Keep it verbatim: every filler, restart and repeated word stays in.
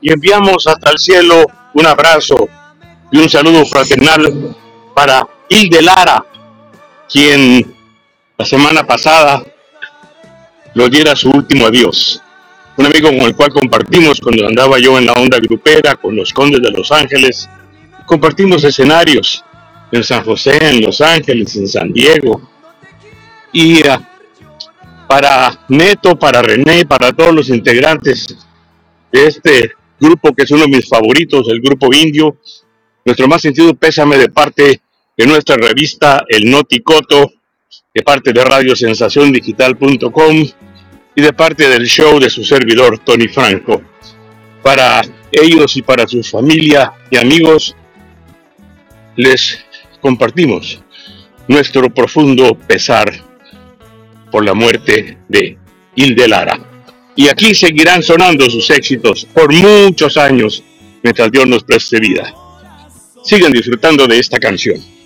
y enviamos hasta el cielo un abrazo y un saludo fraternal para Hilde Lara, quien la semana pasada nos diera su último adiós. Un amigo con el cual compartimos cuando andaba yo en la onda grupera con los Condes de Los Ángeles. Compartimos escenarios en San José, en Los Ángeles, en San Diego. Y uh, para Neto, para René, para todos los integrantes de este grupo que es uno de mis favoritos, el Grupo Indio, nuestro más sentido pésame de parte de nuestra revista El Noticoto, de parte de radio sensación digital punto com y de parte del show de su servidor Tony Franco. Para ellos y para su familia y amigos les compartimos nuestro profundo pesar por la muerte de Hilde Lara. Y aquí seguirán sonando sus éxitos por muchos años mientras Dios nos preste vida. Sigan disfrutando de esta canción.